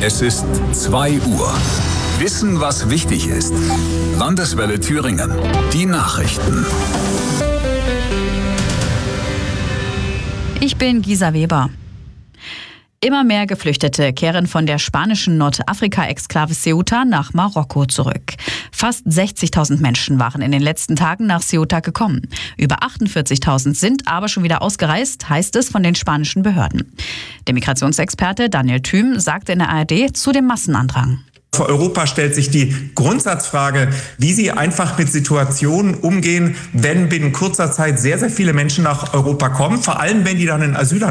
Es ist 2 Uhr. Wissen, was wichtig ist. Landeswelle Thüringen. Die Nachrichten. Ich bin Gisa Weber. Immer mehr Geflüchtete kehren von der spanischen Nordafrika-Exklave Ceuta nach Marokko zurück. Fast 60.000 Menschen waren in den letzten Tagen nach Ceuta gekommen. Über 48.000 sind aber schon wieder ausgereist, heißt es von den spanischen Behörden. Der Migrationsexperte Daniel Thüm sagte in der ARD zu dem Massenandrang. Für Europa stellt sich die Grundsatzfrage, wie sie einfach mit Situationen umgehen, wenn binnen kurzer Zeit sehr, sehr viele Menschen nach Europa kommen, vor allem wenn die dann einen Asylantrag